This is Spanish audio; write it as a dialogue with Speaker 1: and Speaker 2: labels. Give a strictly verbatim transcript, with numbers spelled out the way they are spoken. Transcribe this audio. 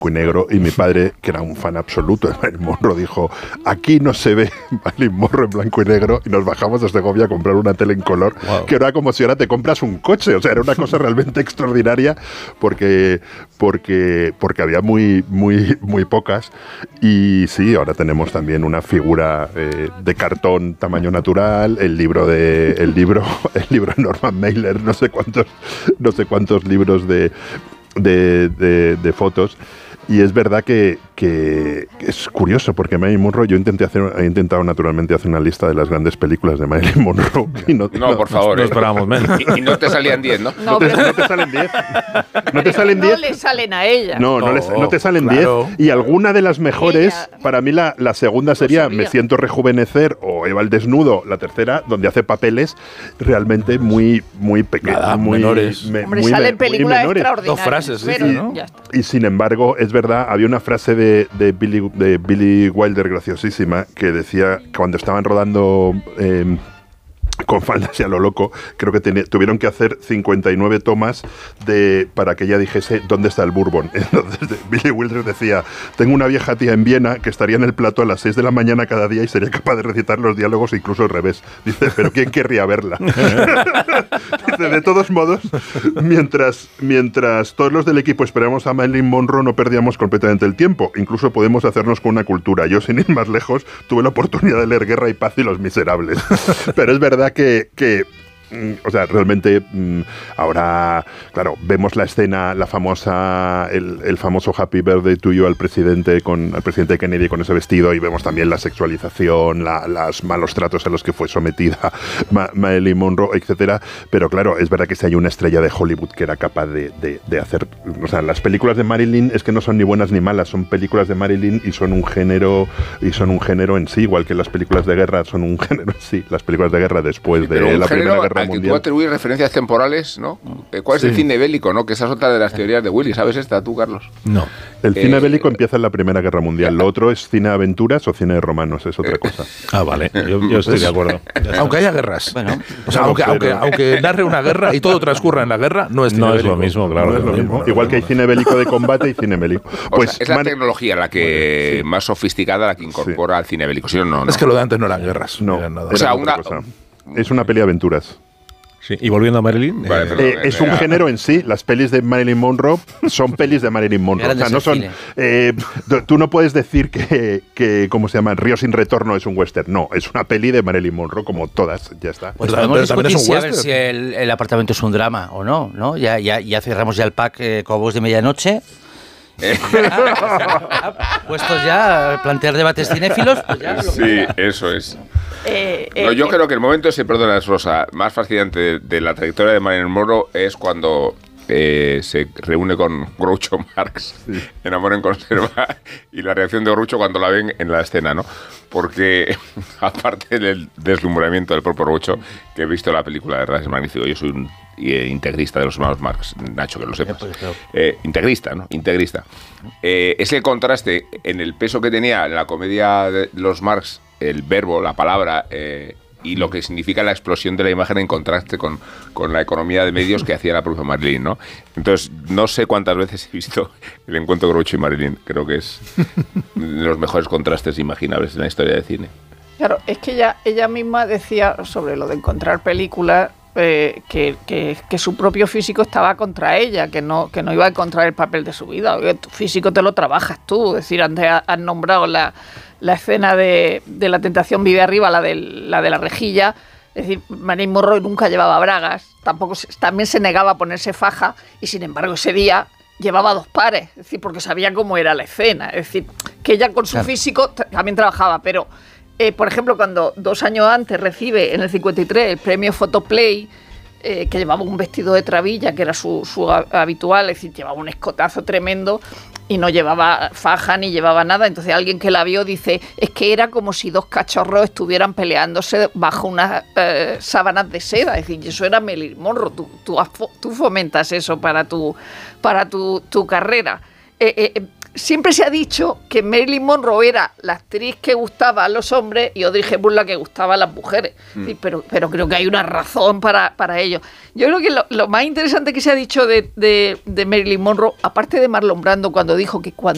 Speaker 1: y negro, y mi padre, que era un fan absoluto de Marilyn Monroe, dijo, aquí no se ve Marilyn Monroe en blanco y negro, y nos bajamos a Segovia a comprar una tele en color, wow. Que era como si ahora te compras un coche, o sea, era una cosa realmente extraordinaria, porque, porque, porque había muy, muy, muy pocas, y sí, ahora tenemos también una figura eh, de cartón tamaño natural, el libro de, el libro, el libro de Norman Mailer, no sé cuántos, no sé cuántos libros de, de, de, de fotos. Y es verdad que, que es curioso, porque Marilyn Monroe, yo intenté hacer, he intentado naturalmente hacer una lista de las grandes películas de Marilyn Monroe.
Speaker 2: Y no, no, no, por favor. No,
Speaker 3: no esperábamos menos.
Speaker 2: Y, y no te salían diez, ¿no?
Speaker 1: No, no, te, no te salen diez. No te salen diez.
Speaker 4: No le salen a ella.
Speaker 1: No, no, no, les, no te salen diez. Claro. Y alguna de las mejores, ella, para mí la, la segunda sería Me siento rejuvenecer o Eva el desnudo. La tercera, donde hace papeles realmente muy, muy pequeños. Muy
Speaker 3: menores.
Speaker 4: Me, Hombre, muy, salen películas extraordinarias.
Speaker 3: Dos frases, pero,
Speaker 1: sí,
Speaker 3: ¿no?
Speaker 1: Y sin embargo, es verdad, había una frase de, de, Billy, de Billy Wilder graciosísima que decía que cuando estaban rodando eh, con faldas y a lo loco, creo que ten, tuvieron que hacer cincuenta y nueve tomas de, para que ella dijese ¿dónde está el bourbon? Entonces Billy Wilder decía, tengo una vieja tía en Viena que estaría en el plató a las seis de la mañana cada día y sería capaz de recitar los diálogos incluso al revés. Dice, pero ¿quién querría verla? Dice, de todos modos, mientras, mientras todos los del equipo esperamos a Marilyn Monroe, no perdíamos completamente el tiempo. Incluso podemos hacernos con una cultura. Yo, sin ir más lejos, tuve la oportunidad de leer Guerra y Paz y Los Miserables. Pero es verdad que, que o sea, realmente ahora, claro, vemos la escena, la famosa, el, el famoso Happy Birthday to You al presidente, con al presidente Kennedy con ese vestido, y vemos también la sexualización, la, los malos tratos a los que fue sometida Ma, Marilyn Monroe, etcétera. Pero claro, es verdad que si hay una estrella de Hollywood que era capaz de, de, de hacer, o sea, las películas de Marilyn es que no son ni buenas ni malas, son películas de Marilyn y son un género y son un género en sí, igual que las películas de guerra son un género en sí, las películas de guerra después sí, de la Primera Guerra Mundial.
Speaker 2: Que tú atribuyes referencias temporales, ¿no? ¿Cuál es sí. el cine bélico, no? Que esa es otra de las teorías de Willy. ¿Sabes esta tú, Carlos?
Speaker 3: No.
Speaker 1: El eh, cine bélico empieza en la Primera Guerra Mundial. Lo otro es cine de aventuras o cine de romanos, es otra cosa.
Speaker 3: Ah, vale. Yo, yo estoy de acuerdo. Aunque haya guerras. Bueno, o sea, aunque, aunque, aunque narre una guerra y todo transcurra en la guerra, no es cine
Speaker 1: no
Speaker 3: bélico.
Speaker 1: Es lo mismo, claro. No es lo mismo. Igual que hay cine bélico de combate y cine bélico.
Speaker 2: Pues o sea, es la man... tecnología la que sí. más sofisticada la que incorpora sí. al cine bélico. Si no, no, no.
Speaker 3: Es que lo de antes no eran guerras.
Speaker 1: No,
Speaker 3: no nada.
Speaker 1: O sea, una... es una peli de aventuras.
Speaker 3: Sí. Y volviendo a Marilyn,
Speaker 1: vale, perdón, eh, es un género en sí. Las pelis de Marilyn Monroe son pelis de Marilyn Monroe. O sea, no son. Eh, tú no puedes decir que, que, ¿cómo se llama? Río sin retorno es un western. No, es una peli de Marilyn Monroe como todas. Ya está.
Speaker 5: Pues podemos discutir si, a ver si el, el apartamento es un drama o no, ¿no? Ya, ya, ya cerramos ya el pack eh, Cowboys de medianoche. Puestos ya a plantear debates cinéfilos, pues ya.
Speaker 2: Sí, eso es. Eh, eh, no, yo eh, creo que el momento ese, perdona, Rosa, más fascinante de, de la trayectoria de Marilyn Monroe es cuando eh, se reúne con Groucho Marx sí. en Amor en Conserva, y la reacción de Groucho cuando la ven en la escena, ¿no? Porque aparte del deslumbramiento del propio Groucho, que he visto la película, de verdad es magnífico. Yo soy un eh, integrista de los hermanos Marx, Nacho, que lo sepas. Eh, integrista, ¿no? Integrista. Eh, es el contraste en el peso que tenía la comedia de los Marx, el verbo, la palabra, eh, y lo que significa la explosión de la imagen en contraste con, con la economía de medios que hacía la propia Marilyn, ¿no? Entonces, no sé cuántas veces he visto el encuentro de Groucho y Marilyn. Creo que es de los mejores contrastes imaginables en la historia del cine.
Speaker 4: Claro, es que ella, ella misma decía sobre lo de encontrar películas eh, que, que, que su propio físico estaba contra ella, que no, que no iba a encontrar el papel de su vida. Oye, tu físico te lo trabajas tú. Es decir, antes has nombrado la... la escena de, de La tentación vive arriba, la de la, de la rejilla. Es decir, Marilyn Monroe nunca llevaba bragas, tampoco se, también se negaba a ponerse faja, y sin embargo ese día llevaba dos pares, es decir, porque sabía cómo era la escena. Es decir, que ella con su claro. físico t- también trabajaba, pero eh, por ejemplo, cuando dos años antes recibe en el cincuenta y tres el premio Photoplay, eh, que llevaba un vestido de trabilla, que era su, su habitual, es decir, llevaba un escotazo tremendo, y no llevaba faja ni llevaba nada. Entonces alguien que la vio dice, es que era como si dos cachorros estuvieran peleándose bajo unas eh, sábanas de seda. Es decir, eso era Marilyn Monroe. Tú, tú, tú fomentas eso para tu, para tu, tu carrera. Eh, eh, siempre se ha dicho que Marilyn Monroe era la actriz que gustaba a los hombres y Audrey Hepburn la que gustaba a las mujeres. Mm. Sí, pero, pero creo que hay una razón para, para ello. Yo creo que lo, lo más interesante que se ha dicho de, de, de Marilyn Monroe, aparte de Marlon Brando cuando dijo que cuando